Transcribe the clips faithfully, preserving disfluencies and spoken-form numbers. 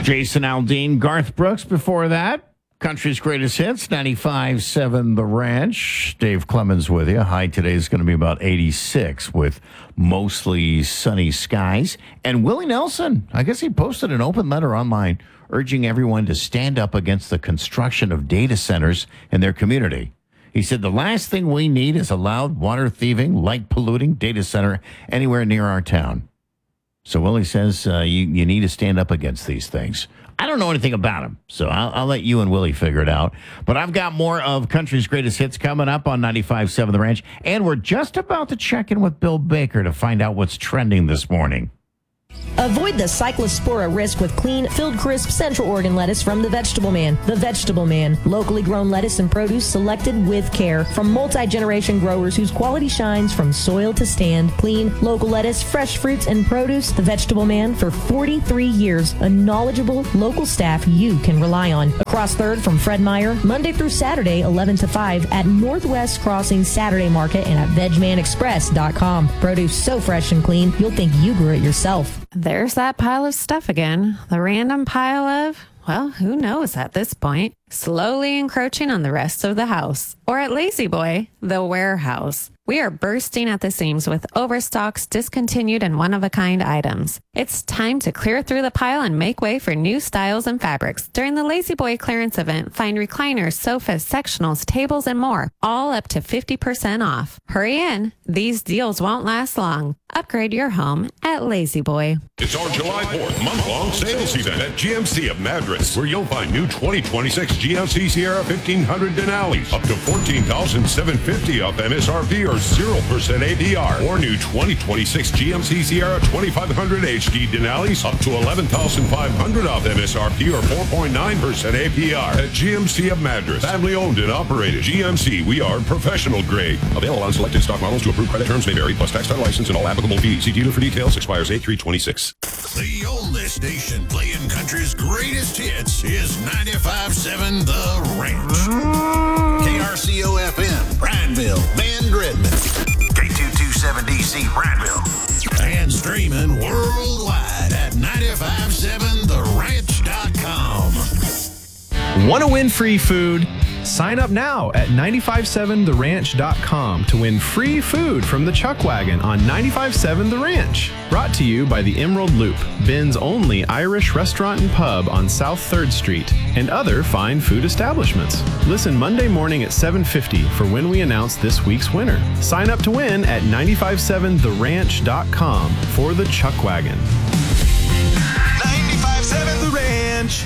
Jason Aldean, Garth Brooks before that. Country's Greatest Hits, ninety-five point seven The Ranch. Dave Clemens with you. High today is going to be about eighty-six with mostly sunny skies. And Willie Nelson, I guess he posted an open letter online urging everyone to stand up against the construction of data centers in their community. He said the last thing we need is a loud, water-thieving, light-polluting data center anywhere near our town. So Willie says uh, you, you need to stand up against these things. I don't know anything about him, so I'll, I'll let you and Willie figure it out. But I've got more of Country's Greatest Hits coming up on ninety-five point seven The Ranch. And we're just about to check in with Bill Baker to find out what's trending this morning. Avoid the Cyclospora risk with clean, filled crisp Central Oregon lettuce from The Vegetable Man. The Vegetable Man, locally grown lettuce and produce selected with care from multi-generation growers whose quality shines from soil to stand. Clean, local lettuce, fresh fruits, and produce. The Vegetable Man for forty-three years. A knowledgeable local staff you can rely on. Across third from Fred Meyer, Monday through Saturday, eleven to five at Northwest Crossing Saturday Market and at veg man express dot com. Produce so fresh and clean, you'll think you grew it yourself. There's that pile of stuff again. The random pile of, well, who knows at this point, slowly encroaching on the rest of the house. Or at Lazy Boy, the warehouse. We are bursting at the seams with overstocks, discontinued, and one-of-a-kind items. It's time to clear through the pile and make way for new styles and fabrics. During the Lazy Boy clearance event, find recliners, sofas, sectionals, tables, and more, all up to fifty percent off. Hurry in. These deals won't last long. Upgrade your home at Lazy Boy. It's our July fourth month-long sales event at G M C of Madras, where you'll find new twenty twenty-six G M C Sierra fifteen hundred Denali's up to fourteen thousand seven hundred fifty dollars off M S R P or zero percent A P R. Or new twenty twenty-six G M C Sierra twenty-five hundred H D Denali's up to eleven thousand five hundred dollars off M S R P or four point nine percent A P R. At G M C of Madras, family owned and operated. G M C, we are professional grade. Available on selected stock models to approved credit terms may vary, plus tax title license and all applicable fees. See dealer for details. Expires eight three twenty-six. The oldest station playing country's greatest hits is ninety-five point seven The Ranch. K R C O F M, Prineville, Bend, Redmond. K two twenty-seven D C, Prineville. And streaming worldwide at ninety-five point seven the ranch dot com. Want to win free food? Sign up now at ninety-five point seven the ranch dot com to win free food from the Chuck Wagon on ninety-five point seven The Ranch. Brought to you by the Emerald Loop, Ben's only Irish restaurant and pub on South third Street, and other fine food establishments. Listen Monday morning at seven fifty for when we announce this week's winner. Sign up to win at ninety-five point seven the ranch dot com for the Chuck Wagon. ninety-five point seven The Ranch.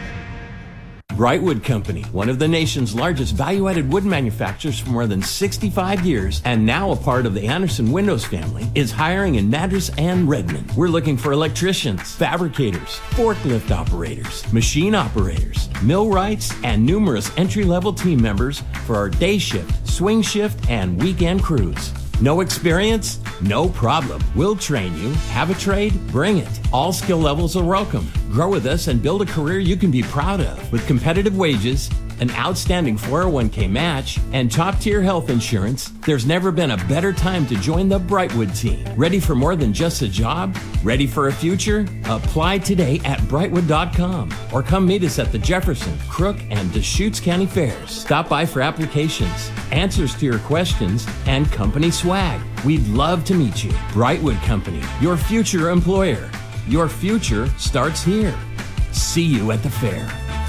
Brightwood Company, one of the nation's largest value-added wood manufacturers for more than sixty-five years and now a part of the Anderson Windows family, is hiring in Madras and Redmond. We're looking for electricians, fabricators, forklift operators, machine operators, millwrights, and numerous entry-level team members for our day shift, swing shift, and weekend crews. No experience? No problem. We'll train you. Have a trade? Bring it. All skill levels are welcome. Grow with us and build a career you can be proud of. With competitive wages, an outstanding four oh one k match, and top-tier health insurance, there's never been a better time to join the Brightwood team. Ready for more than just a job? Ready for a future? Apply today at brightwood dot com or come meet us at the Jefferson, Crook, and Deschutes County Fairs. Stop by for applications, answers to your questions, and company swag. We'd love to meet you. Brightwood Company, your future employer. Your future starts here. See you at the fair.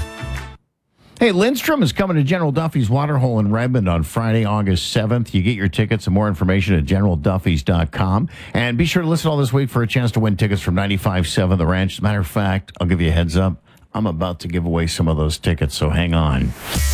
Hey, Lindstrom is coming to General Duffy's Waterhole in Redmond on Friday, August seventh. You get your tickets and more information at general duffys dot com. And be sure to listen all this week for a chance to win tickets from ninety-five point seven The Ranch. As a matter of fact, I'll give you a heads up. I'm about to give away some of those tickets, so hang on.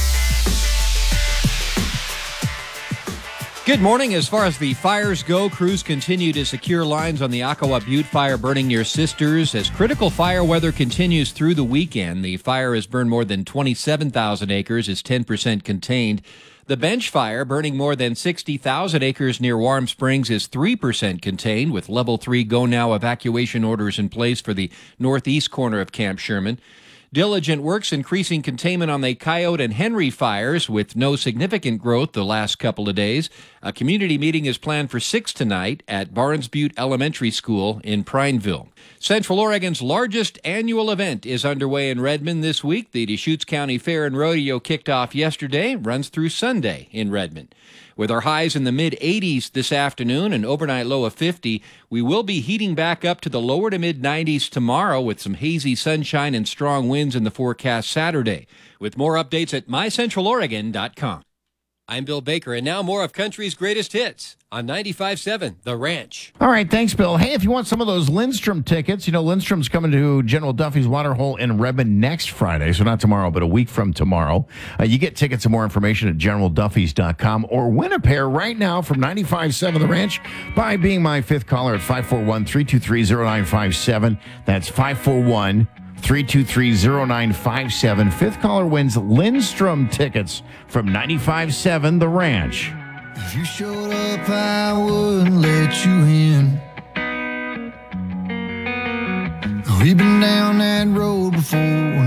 Good morning. As far as the fires go, crews continue to secure lines on the Akawa Butte fire burning near Sisters. As critical fire weather continues through the weekend, the fire has burned more than twenty-seven thousand acres, is ten percent contained. The Bench fire, burning more than sixty thousand acres near Warm Springs, is three percent contained, with level three go-now evacuation orders in place for the northeast corner of Camp Sherman. Diligent Works increasing containment on the Coyote and Henry fires with no significant growth the last couple of days. A community meeting is planned for six tonight at Barnes Butte Elementary School in Prineville. Central Oregon's largest annual event is underway in Redmond this week. The Deschutes County Fair and Rodeo kicked off yesterday, runs through Sunday in Redmond. With our highs in the mid eighties this afternoon and overnight low of fifty, we will be heating back up to the lower to mid nineties tomorrow with some hazy sunshine and strong winds in the forecast Saturday. With more updates at my central oregon dot com. I'm Bill Baker, and now more of country's greatest hits on ninety-five seven The Ranch. All right, thanks, Bill. Hey, if you want some of those Lindstrom tickets, you know, Lindstrom's coming to General Duffy's Waterhole in Redmond next Friday, so not tomorrow, but a week from tomorrow. Uh, you get tickets and more information at general duffys dot com or win a pair right now from ninety-five point seven The Ranch by being my fifth caller at five four one, three two three, zero nine five seven. That's five four one, three two three, zero nine five seven. Fifth caller wins Lindstrom tickets from ninety-five point seven The Ranch. If you showed up, I wouldn't let you in. We've been down that road before.